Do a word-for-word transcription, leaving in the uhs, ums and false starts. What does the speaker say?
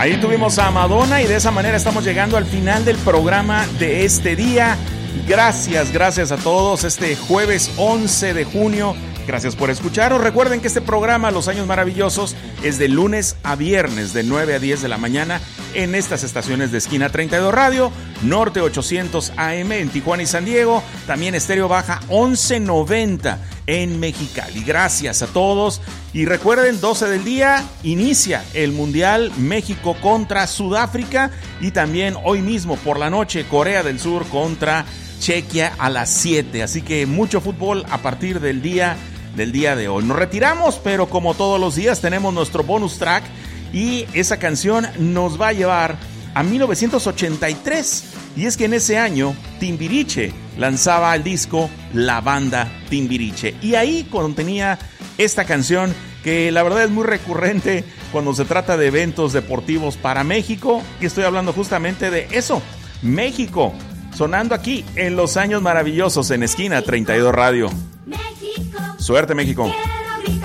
Ahí tuvimos a Madonna y de esa manera estamos llegando al final del programa de este día. Gracias, gracias a todos. Este jueves once de junio, gracias por escucharos. Recuerden que este programa, Los Años Maravillosos, es de lunes a viernes de nueve a diez de la mañana en estas estaciones de Esquina treinta y dos Radio, Norte ochocientos A M en Tijuana y San Diego, también Estéreo Baja once noventa en Mexicali. Gracias a todos y recuerden, doce del día inicia el Mundial México contra Sudáfrica y también hoy mismo por la noche Corea del Sur contra Chequia a las siete, así que mucho fútbol a partir del día del día de hoy. Nos retiramos, pero como todos los días tenemos nuestro bonus track y esa canción nos va a llevar a mil novecientos ochenta y tres, y es que en ese año Timbiriche lanzaba el disco La Banda Timbiriche y ahí contenía esta canción que la verdad es muy recurrente cuando se trata de eventos deportivos para México, y estoy hablando justamente de eso, México, sonando aquí en Los Años Maravillosos en Esquina treinta y dos Radio. México. Suerte, México.